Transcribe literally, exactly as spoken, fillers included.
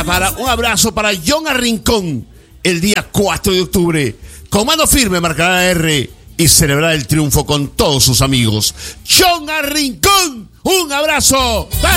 para, un abrazo para John Arrincón el día cuatro de octubre. Con mano firme marcará R y celebrar el triunfo con todos sus amigos. John Arrincón, un abrazo. ¡Vamos!